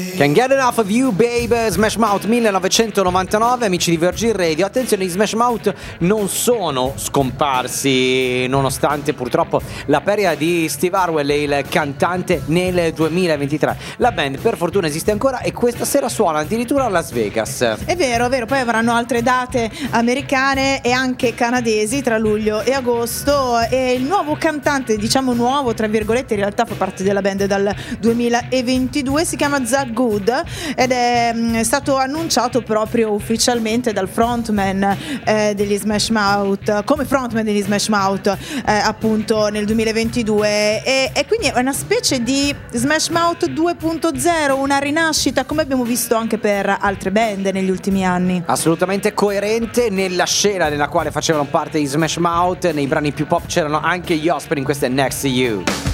Can't Get Enough of You, Babe, Smash Mouth 1999, amici di Virgin Radio. Attenzione, i Smash Mouth non sono scomparsi, nonostante purtroppo la perdita di Steve Harwell, il cantante, nel 2023. La band per fortuna esiste ancora e questa sera suona addirittura a Las Vegas. È vero, poi avranno altre date americane e anche canadesi tra luglio e agosto, e il nuovo cantante, diciamo nuovo tra virgolette, in realtà fa parte della band dal 2022, si chiama Zach Good ed è stato annunciato proprio ufficialmente dal frontman degli Smash Mouth, come frontman degli Smash Mouth appunto nel 2022, e quindi è una specie di Smash Mouth 2.0, una rinascita come abbiamo visto anche per altre band negli ultimi anni. Assolutamente coerente nella scena nella quale facevano parte i Smash Mouth. Nei brani più pop c'erano anche gli Offspring, questo è Next to You.